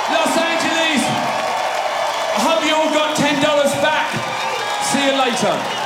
Los Angeles. I hope you all got $10 back. See you later.